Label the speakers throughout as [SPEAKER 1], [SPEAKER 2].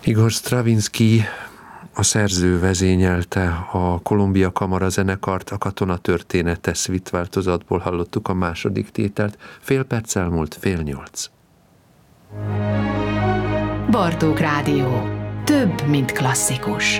[SPEAKER 1] Igor Stravinsky, a szerző vezényelte a Columbia Kamara zenekart, a Katona története szvit változatból hallottuk a második tételt, fél perc elmúlt 7:30.
[SPEAKER 2] Bartók Rádió. Több, mint klasszikus.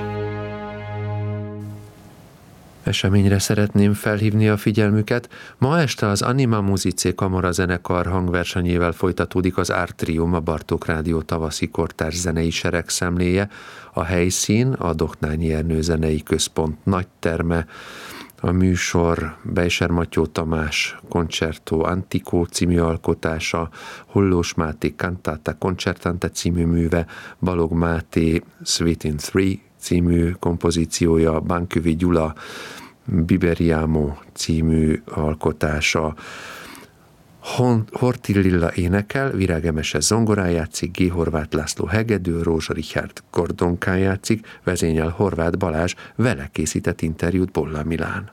[SPEAKER 1] Eseményre szeretném felhívni a figyelmüket. Ma este az Anima Musicae Kamara zenekar hangversenyével folytatódik az Artrium, a Bartók Rádió tavaszi kortárs zenei seregszemléje. A helyszín a Dohnányi Ernő Zenei Központ nagyterme. A műsor Beiser Mattyó Tamás Concerto Antico című alkotása, Hollós Máté Cantata Concertante című műve, Balog Máté Suite in 3 című kompozíciója, Bankövi Gyula Biberiamo című alkotása, Horthy Lilla énekel, Virág Emese zongorán játszik, G. Horváth László hegedű, Rózsa Richárd kordonkán játszik, vezényel Horváth Balázs, vele készített interjút Bolla Milán.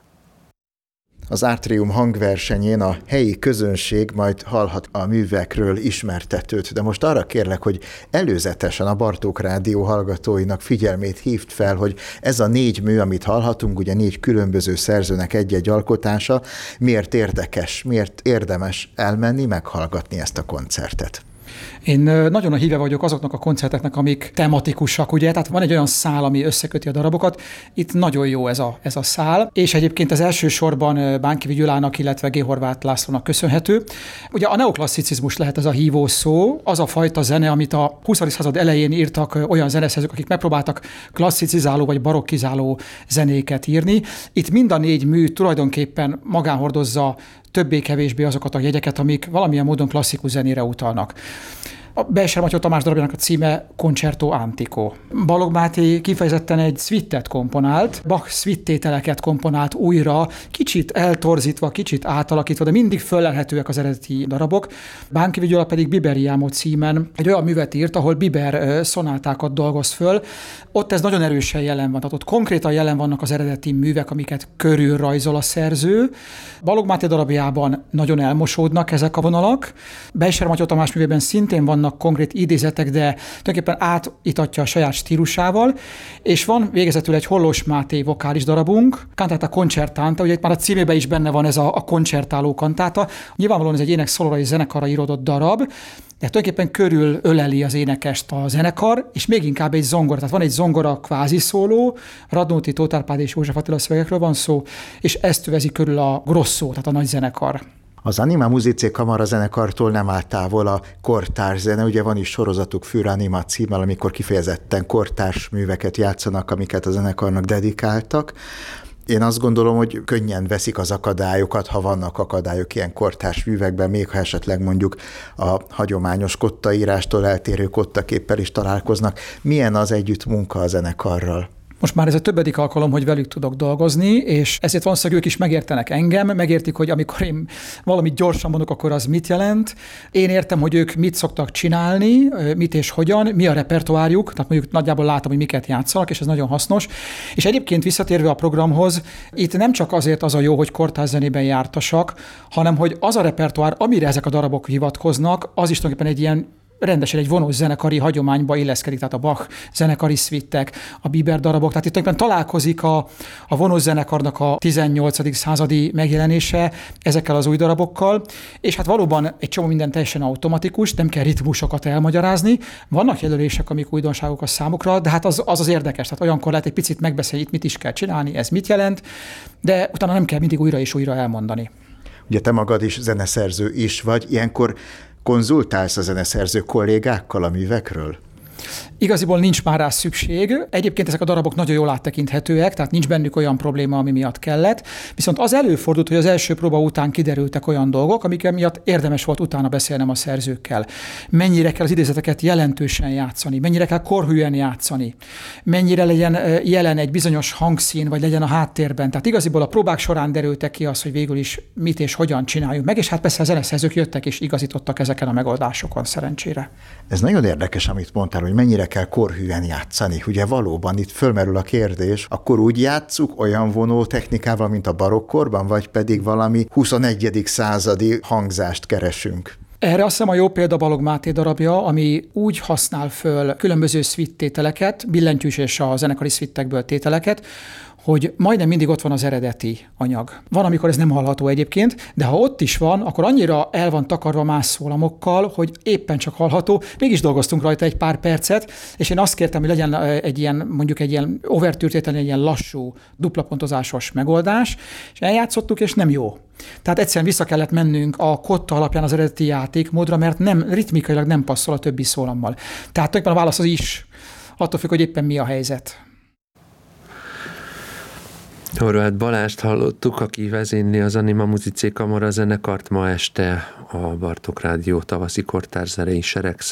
[SPEAKER 3] Az Artrium hangversenyén a helyi közönség majd hallhat a művekről ismertetőt, de most arra kérlek, hogy előzetesen a Bartók Rádió hallgatóinak figyelmét hívd fel, hogy ez a 4 mű, amit hallhatunk, ugye 4 különböző szerzőnek egy-egy alkotása, miért érdekes, miért érdemes elmenni, meghallgatni ezt a koncertet.
[SPEAKER 4] Én nagyon a híve vagyok azoknak a koncerteknek, amik tematikusak, ugye, tehát van egy olyan szál, ami összeköti a darabokat, itt nagyon jó ez a szál, és egyébként az elsősorban Bankövi Gyulának, illetve G. Horváth Lászlónak köszönhető. Ugye a neoklasszicizmus lehet ez a hívó szó, az a fajta zene, amit a 20. század elején írtak olyan zeneszerzők, akik megpróbáltak klasszicizáló vagy barokkizáló zenéket írni. Itt mind a 4 mű tulajdonképpen magán hordozza többé-kevésbé azokat a jegyeket, amik valamilyen módon klasszikus zenére utalnak. A Beiser Mattyó Tamás darabjának a címe Concerto Antico. Balog Máté kifejezetten egy szvittet komponált, Bach szvittételeket komponált újra, kicsit eltorzítva, kicsit átalakítva, de mindig föllelhetőek az eredeti darabok. Bankövi Gyula pedig Biberiamo címen egy olyan művet írt, ahol Biber szonátákat dolgoz föl. Ott ez nagyon erősen jelen van, tehát ott konkrétan jelen vannak az eredeti művek, amiket körülrajzol a szerző. Balog Máté darabjában nagyon elmosódnak ezek a vonalak. Beiser Mattyó Tamás művében szintén vannak konkrét idézetek, de tulajdonképpen átitatja a saját stílusával, és van végezetül egy Hollós Máté vokális darabunk, Cantata Concertante, ugye itt már a címében is benne van ez a koncertáló kantáta. Nyilvánvalóan ez egy énekszólóra és zenekarra íródott darab, de tulajdonképpen körül öleli az énekest a zenekar, és még inkább egy zongora. Tehát van egy zongora kvázi szóló, Radnóti, Tóth Árpád és József Attila szövegekről van szó, és ezt övezi körül a grosszó, tehát a nagy zenekar.
[SPEAKER 3] Az Anima Musicae Kamara zenekartól nem áll távol a kortárs zene, ugye van is sorozatuk Für Anima címmel, amikor kifejezetten kortárs műveket játszanak, amiket a zenekarnak dedikáltak. Én azt gondolom, hogy könnyen veszik az akadályokat, ha vannak akadályok ilyen kortárs művekben, még ha esetleg mondjuk a hagyományos kottaírástól eltérő kottaképpel is találkoznak. Milyen az együttmunka a zenekarral?
[SPEAKER 4] Most már ez a többedik alkalom, hogy velük tudok dolgozni, és ezért valószínűleg ők is megértenek engem, megértik, hogy amikor én valamit gyorsan mondok, akkor az mit jelent. Én értem, hogy ők mit szoktak csinálni, mit és hogyan, mi a repertoárjuk, tehát mondjuk nagyjából látom, hogy miket játszanak, és ez nagyon hasznos. És egyébként visszatérve a programhoz, itt nem csak azért az a jó, hogy kortárs zenében jártasak, hanem hogy az a repertoár, amire ezek a darabok hivatkoznak, az is tulajdonképpen egy ilyen rendesen egy vonós zenekari hagyományba illeszkedik, tehát a Bach zenekari szvittek, a Biber darabok, tehát itt tulajdonképpen találkozik a vonós zenekarnak a 18. századi megjelenése ezekkel az új darabokkal, és hát valóban egy csomó minden teljesen automatikus, nem kell ritmusokat elmagyarázni, vannak jelölések, amik újdonságok a számukra, de hát az érdekes, tehát olyankor lehet egy picit megbeszélni, mit is kell csinálni, ez mit jelent, de utána nem kell mindig újra és újra elmondani.
[SPEAKER 3] Ugye te magad is zeneszerző is vagy, ilyenkor konzultálsz a zeneszerző kollégákkal a művekről?
[SPEAKER 4] Igaziból nincs már rá szükség. Egyébként ezek a darabok nagyon jól áttekinthetőek, tehát nincs bennük olyan probléma, ami miatt kellett. Viszont az előfordult, hogy az első próba után kiderültek olyan dolgok, amik miatt érdemes volt utána beszélnem a szerzőkkel. Mennyire kell az idézeteket jelentősen játszani, mennyire kell korhűen játszani, mennyire legyen jelen egy bizonyos hangszín, vagy legyen a háttérben. Tehát igaziból a próbák során derültek ki az, hogy végül is mit és hogyan csináljuk meg, és hát persze a zeneszerzők jöttek és igazítottak ezeken a megoldásokon szerencsére.
[SPEAKER 3] Ez nagyon érdekes, amit mondtál, hogy mennyire kell korhűen játszani. Ugye valóban itt fölmerül a kérdés, akkor úgy játsszuk olyan vonó technikával, mint a barokkorban, vagy pedig valami 21. századi hangzást keresünk?
[SPEAKER 4] Erre azt hiszem a jó példa Balogh Máté darabja, ami úgy használ föl különböző szvitt tételeket, billentyűs és a zenekari szvittekből tételeket, hogy majdnem mindig ott van az eredeti anyag. Van, amikor ez nem hallható egyébként, de ha ott is van, akkor annyira el van takarva más szólamokkal, hogy éppen csak hallható. Mégis dolgoztunk rajta egy pár percet, és én azt kértem, hogy legyen egy ilyen overtűrtétel, egy ilyen lassú, duplapontozásos megoldás, és eljátszottuk, és nem jó. Tehát egyszerűen vissza kellett mennünk a kotta alapján az eredeti játékmódra, mert ritmikailag nem passzol a többi szólammal. Tehát tulajdonképpen a válasz az is, attól függ, hogy éppen mi a helyzet.
[SPEAKER 1] Horváth Balást hallottuk, aki vezényli az Anima Musicae Kamara zenekart ma este a Bartók Rádió tavaszi kortárs zenei seregszám